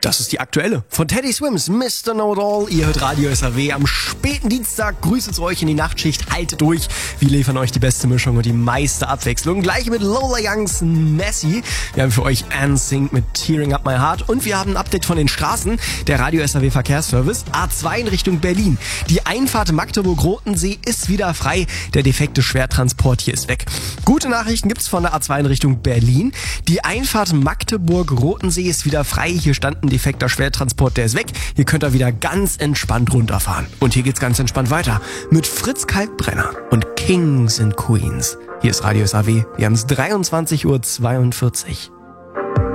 Das ist die aktuelle von Teddy Swims, Mr. Know-It-All. Ihr hört Radio SAW am späten Dienstag. Grüße zu euch in die Nachtschicht. Haltet durch. Wir liefern euch die beste Mischung und die meiste Abwechslung. Gleich mit Lola Youngs Nessie. Wir haben für euch NSYNC mit Tearing Up My Heart. Und wir haben ein Update von den Straßen. Der Radio SAW Verkehrsservice. A2 in Richtung Berlin. Die Einfahrt Magdeburg-Rotensee ist wieder frei. Der defekte Schwertransport hier ist weg. Gute Nachrichten gibt's von der A2 in Richtung Berlin. Die Einfahrt Magdeburg-Rotensee ist wieder frei. Hier stand ein defekter Schwertransport, der ist weg. Hier könnt ihr wieder ganz entspannt runterfahren. Und hier geht's ganz entspannt weiter mit Fritz Kalkbrenner und Kings and Queens. Hier ist Radio SAW. Wir haben es 23:42 Uhr.